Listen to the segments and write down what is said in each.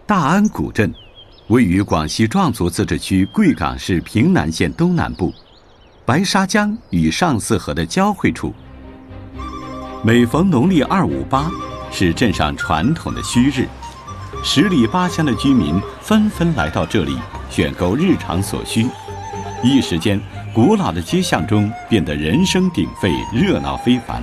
大安古镇位于广西壮族自治区贵港市平南县东南部，白沙江与上泗河的交汇处。每逢农历258，是镇上传统的虚日，10里8乡的居民纷纷来到这里选购日常所需，一时间，古老的街巷中变得人声鼎沸，热闹非凡。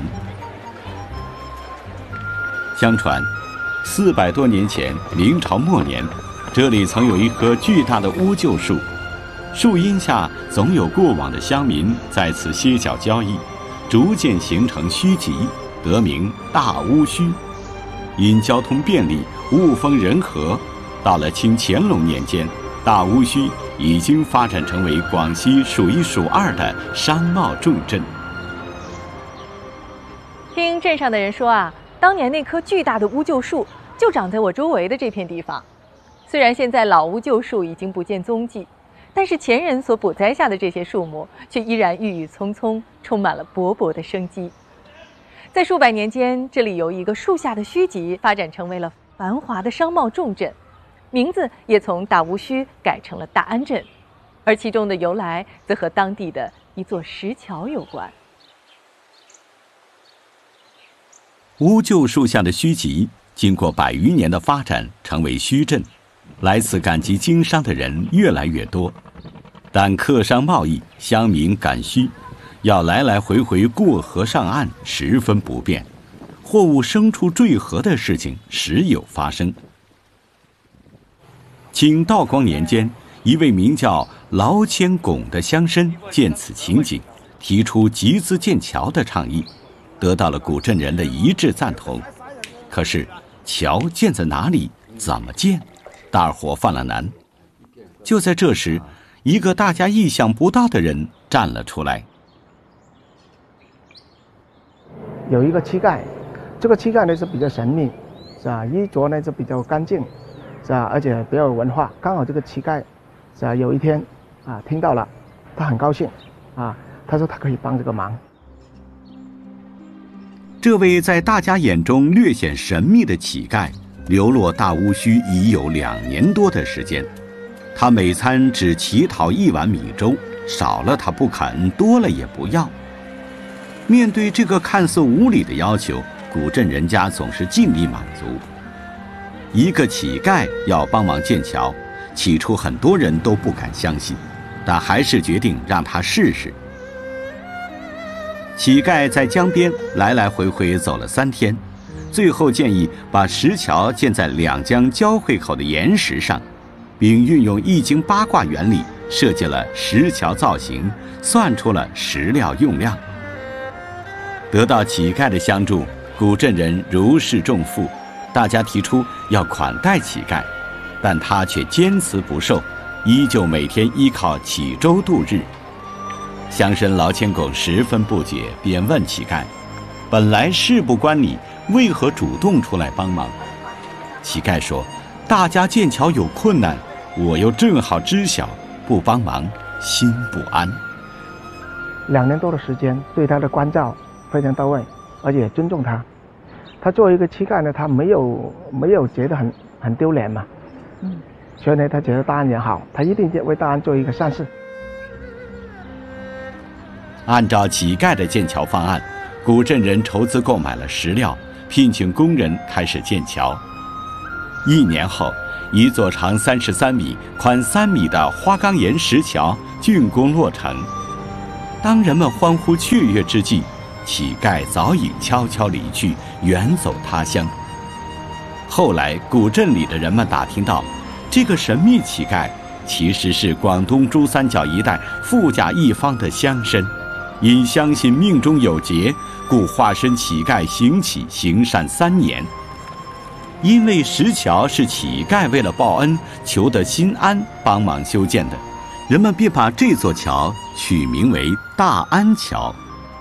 相传，400多年前，明朝末年，这里曾有一棵巨大的乌桕树，树荫下总有过往的乡民在此歇脚交易，逐渐形成墟集，得名大乌墟。因交通便利，物丰人和，到了清乾隆年间，大乌墟已经发展成为广西数1数2的商贸重镇。 听镇上的人说啊，当年那棵巨大的乌桕树就长在我周围的这片地方。虽然现在老乌桕树已经不见踪迹，但是前人所补栽下的这些树木却依然郁郁葱葱，充满了勃勃的生机。在数百年间，这里由一个树下的墟集发展成为了繁华的商贸重镇，名字也从大乌墟改成了大安镇，而其中的由来则和当地的一座石桥有关。 乌桕树下的墟集经过100余年的发展，成为墟镇，来此赶集经商的人越来越多，但客商贸易、乡民赶墟，要来来回回过河上岸十分不便，货物牲畜坠河的事情时有发生。清道光年间，一位名叫劳谦拱的乡绅见此情景，提出集资建桥的倡议，得到了古镇人的一致赞同。可是桥建在哪里，怎么建，大伙犯了难。就在这时，一个大家意想不到的人站了出来。 有一个乞丐，这个乞丐呢是比较神秘，是吧？衣着呢是比较干净，是吧？而且比较有文化。刚好这个乞丐，是吧？有一天啊听到了，他很高兴啊，他说他可以帮这个忙。 这位在大家眼中略显神秘的乞丐，流落大乌墟已有2年多的时间。他每餐只乞讨1碗米粥，少了他不肯，多了也不要。面对这个看似无理的要求，古镇人家总是尽力满足。一个乞丐要帮忙建桥，起初很多人都不敢相信，但还是决定让他试试。乞丐在江边来来回回走了3天，最后建议把石桥建在2江交汇口的岩石上，并运用易经八卦原理设计了石桥造型，算出了石料用量。得到乞丐的相助，古镇人如释重负，大家提出要款待乞丐，但他却坚持不受，依旧每天依靠乞粥度日。乡绅劳谦拱十分不解，便问乞丐：“本来事不关你，为何主动出来帮忙？”乞丐说：“大家建桥有困难，我又正好知晓，不帮忙心不安。” 2年多的时间，对他的关照非常到位，而且尊重他。他作为一个乞丐呢，他没有觉得很丢脸嘛，所以呢，他觉得大安也好，他一定为大安做一个善事。 按照乞丐的建桥方案，古镇人筹资购买了石料，聘请工人开始建桥。1年后，一座长33米、宽3米的花岗岩石桥竣工落成。当人们欢呼雀跃之际，乞丐早已悄悄离去，远走他乡。后来，古镇里的人们打听到，这个神秘乞丐其实是广东珠三角一带富甲一方的乡绅，因相信命中有劫，故化身乞丐行乞行善3年。因为石桥是乞丐为了报恩求得心安帮忙修建的，人们便把这座桥取名为大安桥。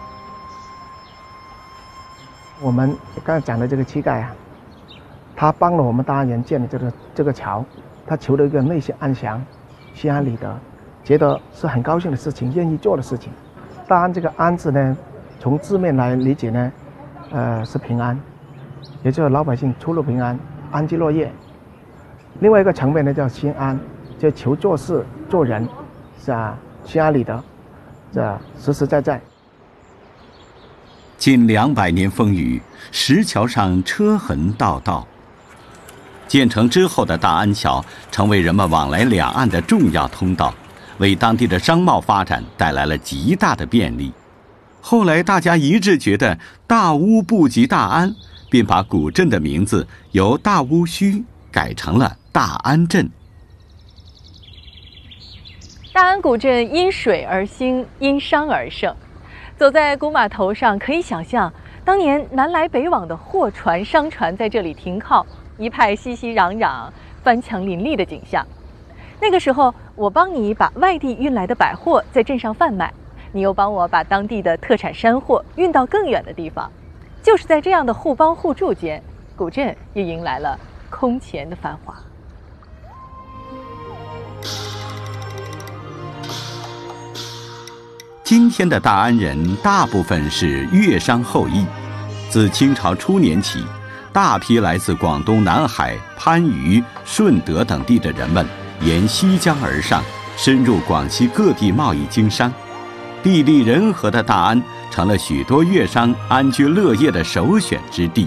我们刚才讲的这个乞丐啊，他帮了我们大安人建的这个桥，他求了一个内心安详、心安理得，觉得是很高兴的事情，愿意做的事情。大安这个安字呢，从字面来理解呢，是平安，也就是老百姓出入平安，安居乐业。 另外一个层面呢叫心安，就求做事做人是心安理得，这实实在在。 近200年风雨，石桥上车痕道道。建成之后的大安桥成为人们往来两岸的重要通道，为当地的商贸发展带来了极大的便利。后来大家一致觉得大巫不及大安，便把古镇的名字由大巫墟改成了大安镇。 大安古镇因水而兴，因商而盛。走在古码头上，可以想象当年南来北往的货船、商船在这里停靠，一派熙熙攘攘、翻墙林立的景象。那个时候，我帮你把外地运来的百货在镇上贩卖，你又帮我把当地的特产山货运到更远的地方。就是在这样的互帮互助间，古镇也迎来了空前的繁华。 今天的大安人大部分是粤商后裔，自清朝初年起，大批来自广东南海、番禺、顺德等地的人们沿西江而上，深入广西各地贸易经商。地利人和的大安成了许多粤商安居乐业的首选之地。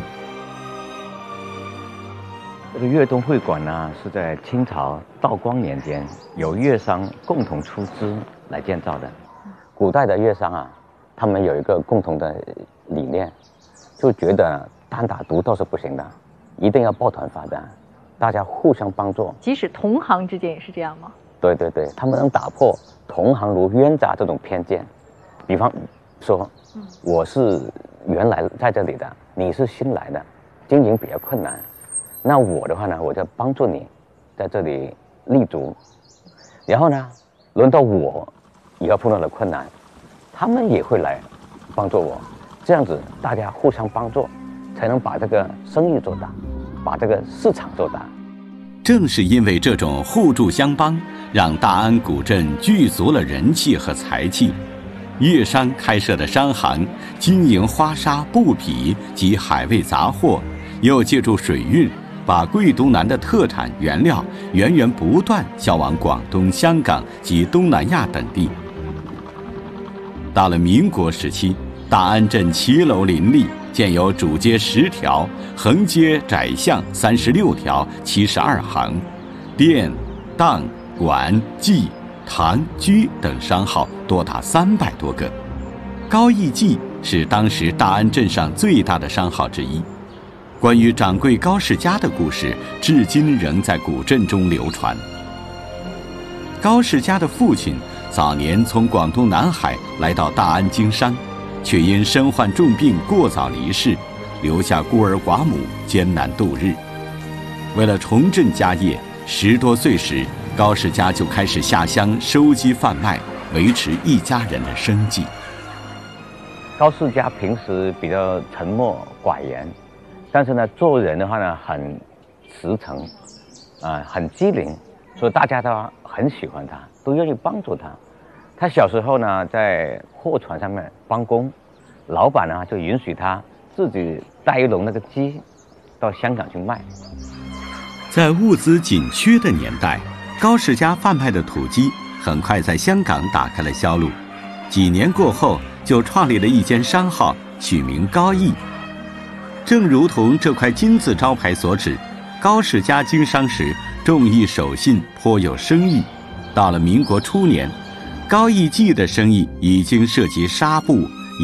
这个粤东会馆呢，是在清朝道光年间由粤商共同出资来建造的。古代的粤商啊，他们有一个共同的理念，就觉得单打独斗是不行的，一定要抱团发展，大家互相帮助。 即使同行之间也是这样吗？ 对对对，他们能打破同行如冤家这种偏见。比方说，我是原来在这里的，你是新来的，经营比较困难，那我的话呢，我就帮助你在这里立足。然后呢，轮到我以后碰到了困难，他们也会来帮助我，这样子大家互相帮助，才能把这个生意做大，把这个市场做大。 正是因为这种互助相帮，让大安古镇具足了人气和财气。粤商开设的商行经营花纱、布匹及海味杂货，又借助水运，把贵东南的特产原料源源不断销往广东、香港及东南亚等地。到了民国时期，大安镇骑楼林立，建有主街10条，横街窄巷36条，72行，店、档、馆、记、堂、居等商号多达300多个。高义记是当时大安镇上最大的商号之一。关于掌柜高世家的故事，至今仍在古镇中流传。高世家的父亲早年从广东南海来到大安经商，却因身患重病过早离世，留下孤儿寡母艰难度日。为了重振家业，10多岁时，高世家就开始下乡收集贩卖，维持一家人的生计。 高世家平时比较沉默寡言，但是呢，做人的话呢，很实诚，很机灵，所以大家都很喜欢他，都愿意帮助他。他小时候呢，在货船上面帮工，老板呢就允许他自己带一笼那个鸡到香港去卖。 在物资紧缺的年代，高世家贩卖的土鸡很快在香港打开了销路。几年过后，就创立了一间商号，取名高义。正如同这块金字招牌所指，高世家经商时重义守信，颇有声誉。到了民国初年，高义记的生意已经涉及纱布、